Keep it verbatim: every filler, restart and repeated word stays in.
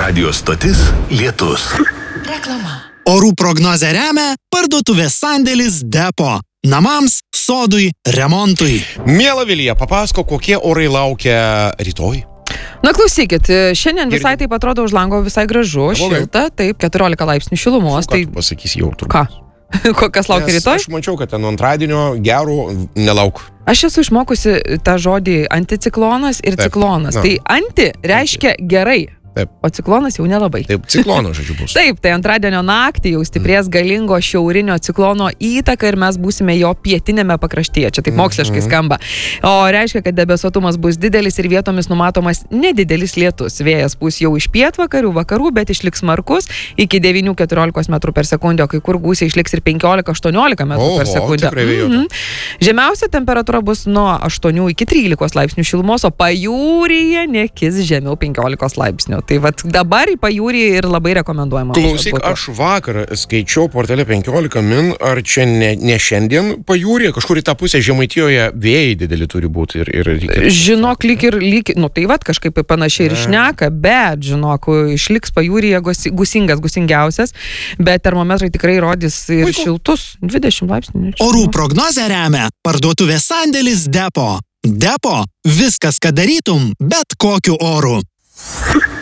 Radio stotis Lietus. Reklama. Orų prognozę remia parduotuvės sandėlis Depo. Namams, sodui, remontui. Miela Vilija, papasako, kokie orai laukia rytoj? Na klausykit, šiandien visai taip atrodo už lango visai gražu, šilta, taip, keturiolika laipsnių šilumos. Ką Tai tu pasakysi jau turbūt? ką? Kas laukia Nes rytoj? Aš mačiau, kad ten nuo antradienio gerų nelauk. Aš esu išmokusi tą žodį anticiklonas ir Taip, ciklonas. na. Tai anti reiškia gerai, Taip. o ciklonas jau nelabai. Taip, ciklono, žodžiu, bus. Taip, tai antradienio naktį jau stiprės galingo šiaurinio ciklono įtaka ir mes būsime jo pietinėme pakraštyje. Čia taip moksliškai skamba. O reiškia, kad debesuotumas bus didelis ir vietomis numatomas nedidelis lietus. Vėjas bus jau iš pietvakarių, vakarų, bet išliks smarkus iki devynių iki keturiolikos metrų per sekundę, o kai kur gūsiai išliks ir penkiolika aštuoniolika metrų per Oho, sekundę. tikrai vėjuota. Žemiausia temperatūra bus nuo aštuonių iki trylikos laipsnių šilumos, o pajūryje nekis žemiau penkiolikos laipsnių. Tai vat dabar į pajūrį ir labai rekomenduojama. Klausyk, būtų. aš vakar skaičiau portale penkiolika min, ar čia ne, ne šiandien pajūrė, kažkur į tą pusę Žemaitijoje vėjai dideli turi būti ir... ir, ir... Žinok, lyg ir, lyg, nu tai vat kažkaip panašiai ir šneka, bet, žinok, išliks pajūryje gusi- gusingas, gusingiausias, bet termometrai tikrai rodys ir Puiku. šiltus dvidešimt laipsnių. Orų prognozę remia parduotuvės sandėlis Depo. Depo – viskas, ką darytum, bet kokiu oru.